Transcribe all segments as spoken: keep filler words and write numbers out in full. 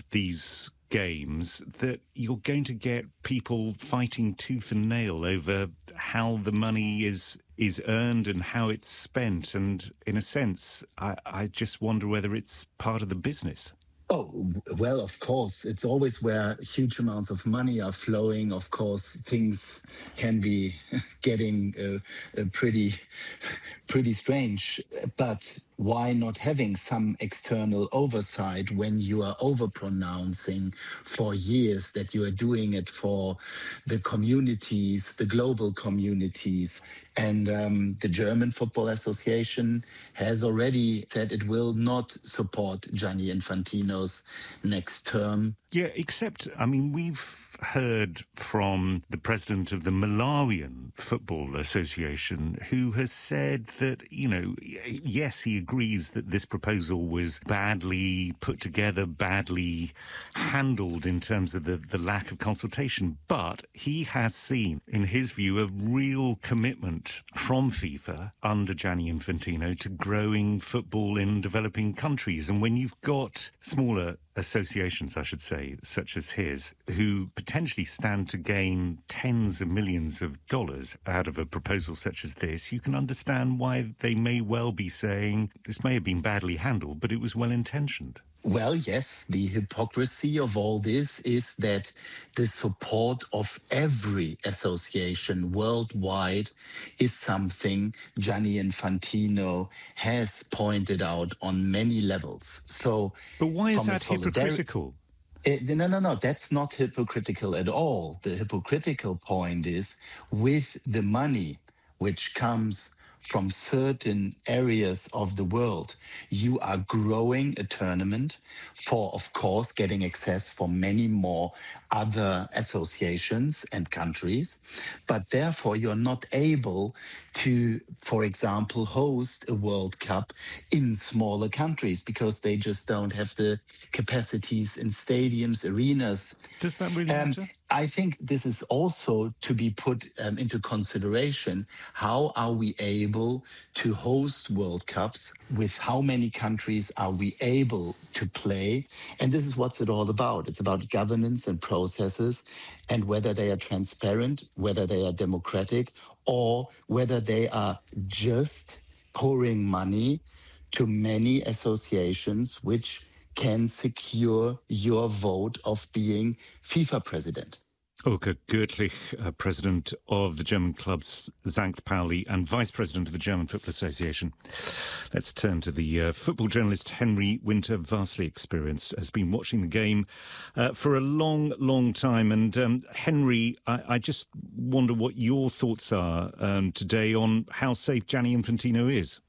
these games that you're going to get people fighting tooth and nail over how the money is is earned and how it's spent. And in a sense, I, I just wonder whether it's part of the business. Oh, well, of course. It's always where huge amounts of money are flowing. Of course, things can be getting uh, uh, pretty, pretty strange. But why not having some external oversight when you are over-pronouncing for years that you are doing it for the communities, the global communities? And um, the German Football Association has already said it will not support Gianni Infantino's next term. Yeah, except, I mean, we've heard from the president of the Malawian Football Association, who has said that, you know, yes, he agrees that this proposal was badly put together, badly handled in terms of the, the lack of consultation, but he has seen, in his view, a real commitment from FIFA under Gianni Infantino to growing football in developing countries. And when you've got smaller associations, I should say, such as his, who potentially stand to gain tens of millions of dollars out of a proposal such as this, you can understand why they may well be saying this may have been badly handled, but it was well-intentioned. Well, yes, the hypocrisy of all this is that the support of every association worldwide is something Gianni Infantino has pointed out on many levels. So, but why is that hypocritical? It, no, no, no, that's not hypocritical at all. The hypocritical point is with the money which comes from certain areas of the world, you are growing a tournament for, of course, getting access for many more other associations and countries. But therefore, you're not able to, for example, host a World Cup in smaller countries because they just don't have the capacities in stadiums, arenas. Does that really um, matter? I think this is also to be put um, into consideration. How are we able to host World Cups? With how many countries are we able to play? And this is what's it all about. It's about governance and processes and whether they are transparent, whether they are democratic, or whether they are just pouring money to many associations which can secure your vote of being FIFA president. Ulrike Görtlich, uh, president of the German clubs Sankt Pauli and vice president of the German Football Association. Let's turn to the uh, football journalist Henry Winter, vastly experienced, has been watching the game uh, for a long, long time. And um, Henry, I, I just wonder what your thoughts are um, today on how safe Gianni Infantino is.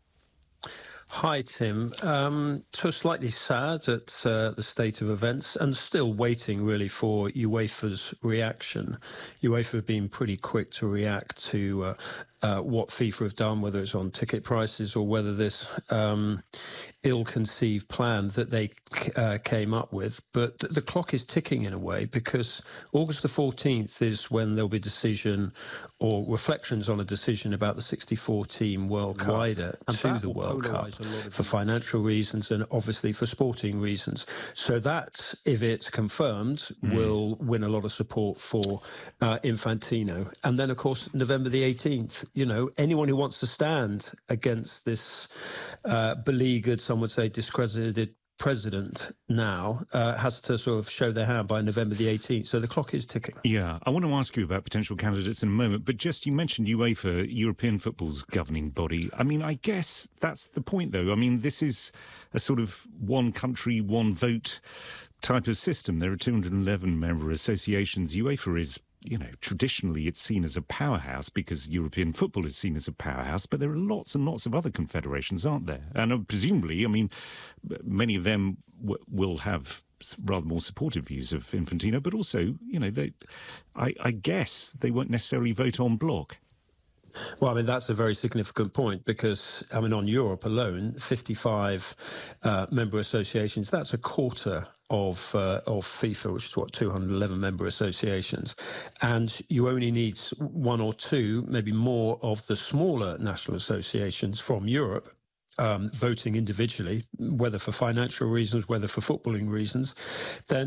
Hi, Tim. Um, so slightly sad at uh, the state of events and still waiting, really, for UEFA's reaction. UEFA have been pretty quick to react to uh, uh, what FIFA have done, whether it's on ticket prices or whether this um, ill-conceived plan that they uh, came up with. But th- the clock is ticking in a way because August the fourteenth is when there'll be a decision or reflections on a decision about the sixty-four team World Cup wider to the World Cup for financial reasons and obviously for sporting reasons. So that, if it's confirmed, mm. will win a lot of support for uh, Infantino. And then, of course, November the eighteenth, you know, anyone who wants to stand against this uh, beleaguered, some would say discredited president now uh, has to sort of show their hand by November the eighteenth. So the clock is ticking. Yeah, I want to ask you about potential candidates in a moment, but just you mentioned UEFA, European football's governing body. I mean, I guess that's the point, though. I mean, this is a sort of one country, one vote type of system. There are two hundred eleven member associations. UEFA is, you know, traditionally it's seen as a powerhouse because European football is seen as a powerhouse, but there are lots and lots of other confederations, aren't there? And uh, presumably, I mean, many of them w- will have rather more supportive views of Infantino, but also, you know, they, I, I guess they won't necessarily vote en bloc. Well, I mean, that's a very significant point because, I mean, on Europe alone, fifty-five uh, member associations, that's a quarter of uh, of FIFA, which is what, two hundred eleven member associations. And you only need one or two, maybe more, of the smaller national associations from Europe um, voting individually, whether for financial reasons, whether for footballing reasons, then